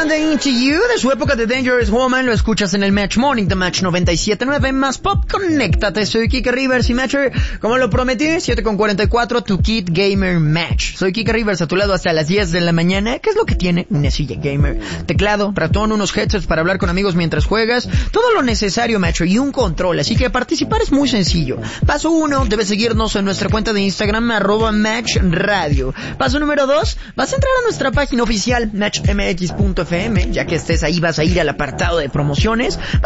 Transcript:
Miranda Into You, de su época de Dangerous Woman, lo escuchas en el Match Morning de Match 97.9, más pop, conéctate, soy Kike Rivers y Matcher, como lo prometí, 7:44, tu Kid Gamer Match. Soy Kike Rivers, a tu lado hasta las 10 de la mañana. ¿Qué es lo que tiene una silla gamer? Teclado, ratón, unos headsets para hablar con amigos mientras juegas, todo lo necesario, Matcher, y un control, así que participar es muy sencillo. Paso 1, debes seguirnos en nuestra cuenta de Instagram, @MatchRadio. Paso número 2, vas a entrar a nuestra página oficial, matchmx.fm, ya que estés ahí vas a ir al apartado de promociones,